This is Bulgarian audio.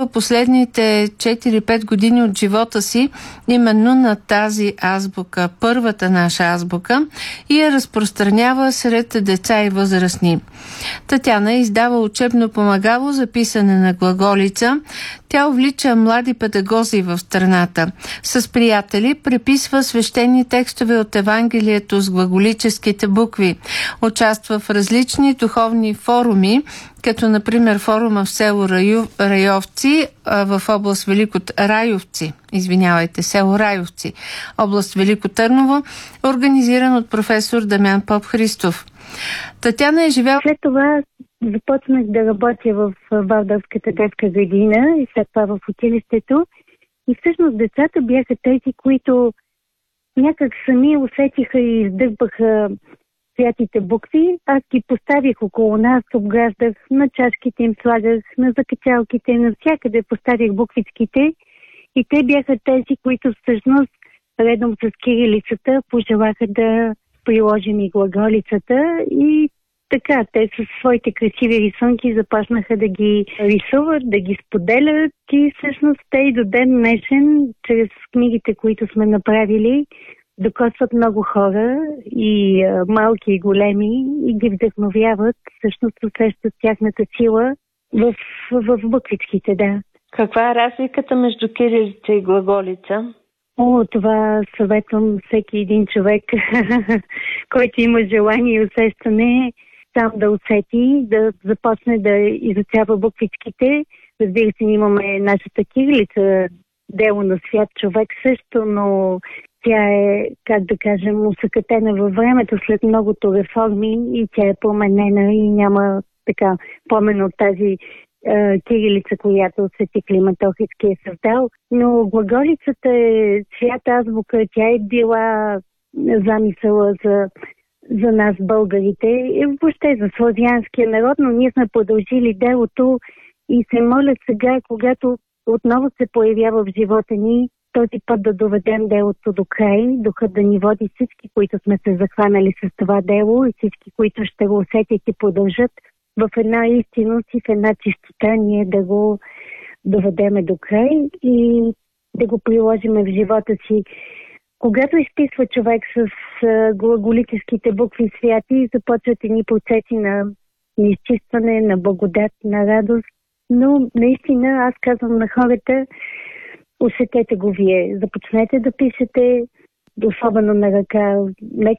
посветила последните 4-5 години от живота си именно на тази азбука, първата наша азбука, и я разпространява сред деца и възрастни. Татяна издава учебно помагало за писане на глаголица. Тя увлича млади педагози в страната. С приятели преписва свещени текстове от Евангелието с глаголическите букви. Участва в различни духовни форуми, като например форума в село Райовци в област село Райовци, област Велико Търново, организиран от професор Дамян Поп-Христов. Татяна е живяла... След това започнах да работя в Валдорфската детска градина и след това в училището. И всъщност децата бяха тези, които някак сами усетиха и издърбаха святите букви. Аз ги поставих около нас, обграждах, на чашките им слагах, на закачалките, навсякъде поставих буквичките. И те бяха тези, които всъщност, редом с кирилицата, пожелаха да приложим и глаголицата. И така, те със своите красиви рисунки започнаха да ги рисуват, да ги споделят и всъщност те и до ден днешен, чрез книгите, които сме направили, докосват много хора и малки и големи и ги вдъхновяват, всъщност усещат тяхната сила в буквичките, да. Каква е разликата между кирилица и глаголица? Това съветвам всеки един човек, който има желание и усещане, сам да усети, да започне да изучава буквичките. Разбира се, имаме нашата кирилица, дело на свят човек също, но тя е, как да кажем, усъкътена във времето след многото реформи и тя е променена и няма така помен от тази кирилица, която Свети Климент Охридски е създал. Но глаголицата е свята азбука, тя е била замисъла за нас българите и въобще за славянския народ, но ние сме продължили делото и се моля сега, когато отново се появява в живота ни, този път да доведем делото до край, духът да ни води всички, които сме се захванали с това дело и всички, които ще го усетят и продължат в една истинност и в една чистота, ние да го доведеме до край и да го приложиме в живота си. Когато изписва човек с глаголическите букви святи, започват едни процеси на изчистване, на благодат, на радост. Но наистина аз казвам на хората, усетете го вие. Започнете да пишете, особено на ръка,